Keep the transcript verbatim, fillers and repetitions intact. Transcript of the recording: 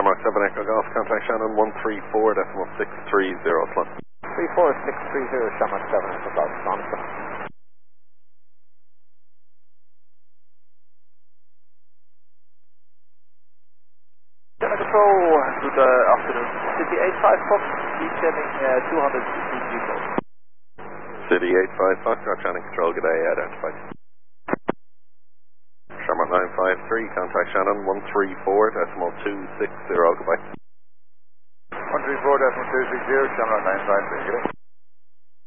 Shamrock seven Echo Golf, contact Shannon one three four decimal six three zero slot. three four six three zero, Shamrock seven Echo Golf, Johnson. Channel Control, good uh, afternoon. City eight five Fox, descending uh, two hundred fifty vehicles. City eight five Fox, Channel Control, good day, identified. Shamrock nine five three, contact Shannon one three four decimal two six zero, goodbye. one three four decimal two six zero, Shamrock nine five three, good day.